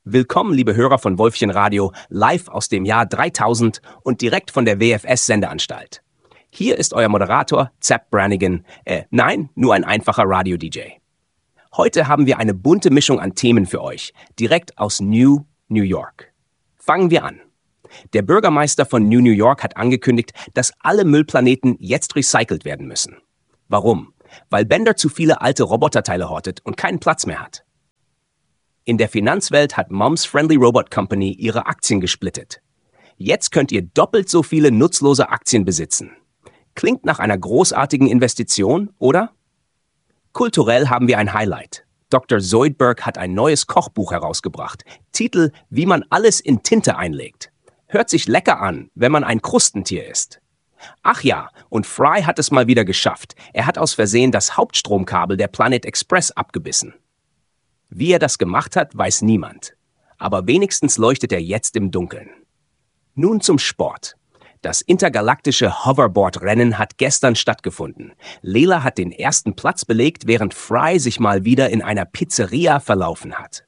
Willkommen, liebe Hörer von Wölfchen Radio, live aus dem Jahr 3000 und direkt von der WFS-Sendeanstalt. Hier ist euer Moderator, Zapp Brannigan. Nein, nur ein einfacher Radio-DJ. Heute haben wir eine bunte Mischung an Themen für euch, direkt aus New York. Fangen wir an. Der Bürgermeister von New York hat angekündigt, dass alle Müllplaneten jetzt recycelt werden müssen. Warum? Weil Bender zu viele alte Roboterteile hortet und keinen Platz mehr hat. In der Finanzwelt hat Mom's Friendly Robot Company ihre Aktien gesplittet. Jetzt könnt ihr doppelt so viele nutzlose Aktien besitzen. Klingt nach einer großartigen Investition, oder? Kulturell haben wir ein Highlight. Dr. Zoidberg hat ein neues Kochbuch herausgebracht. Titel: Wie man alles in Tinte einlegt. Hört sich lecker an, wenn man ein Krustentier ist. Ach ja, und Fry hat es mal wieder geschafft. Er hat aus Versehen das Hauptstromkabel der Planet Express abgebissen. Wie er das gemacht hat, weiß niemand. Aber wenigstens leuchtet er jetzt im Dunkeln. Nun zum Sport. Das intergalaktische Hoverboard-Rennen hat gestern stattgefunden. Lela hat den ersten Platz belegt, während Fry sich mal wieder in einer Pizzeria verlaufen hat.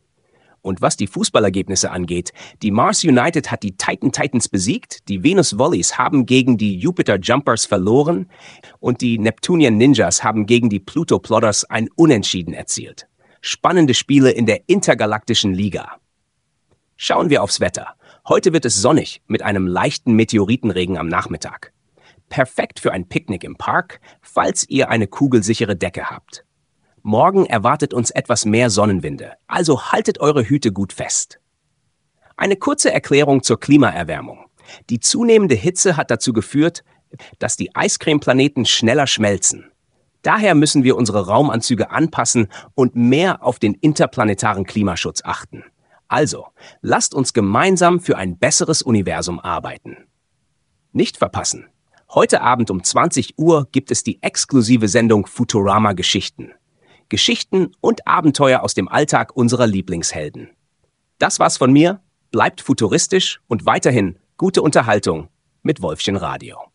Und was die Fußballergebnisse angeht, die Mars United hat die Titan Titans besiegt, die Venus Volleys haben gegen die Jupiter Jumpers verloren und die Neptunian Ninjas haben gegen die Pluto Plotters ein Unentschieden erzielt. Spannende Spiele in der intergalaktischen Liga. Schauen wir aufs Wetter. Heute wird es sonnig mit einem leichten Meteoritenregen am Nachmittag. Perfekt für ein Picknick im Park, falls ihr eine kugelsichere Decke habt. Morgen erwartet uns etwas mehr Sonnenwinde, also haltet eure Hüte gut fest. Eine kurze Erklärung zur Klimaerwärmung. Die zunehmende Hitze hat dazu geführt, dass die Eiscremeplaneten schneller schmelzen. Daher müssen wir unsere Raumanzüge anpassen und mehr auf den interplanetaren Klimaschutz achten. Also, lasst uns gemeinsam für ein besseres Universum arbeiten. Nicht verpassen. Heute Abend um 20 Uhr gibt es die exklusive Sendung Futurama Geschichten. Geschichten und Abenteuer aus dem Alltag unserer Lieblingshelden. Das war's von mir. Bleibt futuristisch und weiterhin gute Unterhaltung mit Wölfchen Radio.